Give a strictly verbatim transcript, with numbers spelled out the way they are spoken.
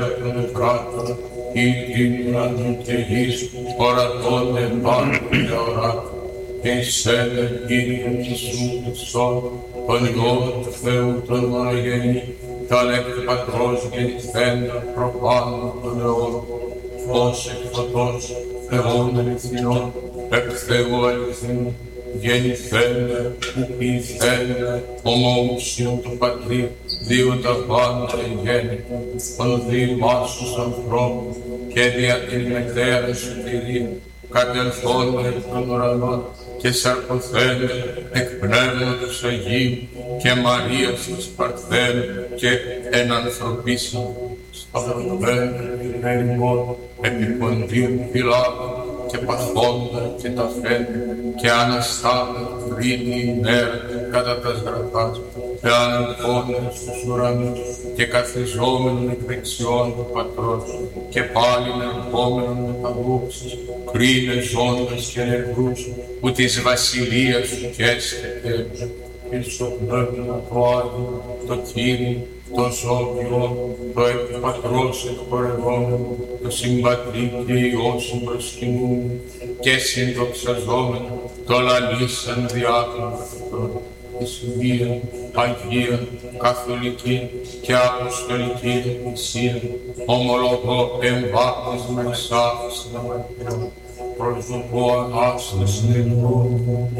των ευράτων, ή την ουρανού και γης, ορατώνε πάνω και οράτων, και εισέλε Κύριε Ιησού Χριστόν, τον Υιό του Θεού τον μονογενή, τον εκ του Πατρός γεννηθέντα προπάνω των αιών, φως εκ φωτός, Θεόν αληθινών, εκ Θεού αληθινού, γεννηθέντα, που ποιηθέντα, ομόουσιον του Πατρί, δύο τα πάντα γέννητα, των δύο μάσους ανθρώπων, και δια την μετέρα σωτηρία, κατελθόντα εκ των ουρανών, και σαρκωθέντα εκ Πνεύματος Αγίου, και Μαρίας της Παρθένου, και ενανθρωπίσαν, σταυρωθέντα την ερημόν, επί Ποντίου Πιλάτου, και παθώντα και τα φέντα, και αναστάντα τρίτη ημέρα κατά τας γραφάς, και ανελθόντα στους ουρανούς, και καθιζόμενον εκ δεξιών του Πατρός, και πάλιν ερχόμενον με τα λούψεις, κρίνε ζώντας και νεκρούς, που της βασιλείας σου καίστε τέλος, και στο πνεύμα το Άγιο, το Κύριο, το Ζώβιον, το εκ του Πατρός εκπορευόμενο, το συμπατρί και Υιό συμπροσκυνούμενο, και συνδοξαζόμενο, το λαλήσαν διά των Πατρών, της Μία, Αγία, Καθολική και Αποστολική Εκκλησία, ομολογώ εμβάπτισμα εις άφησιν αμαρτιών, προσδοκώ Ανάσταση νεκρών,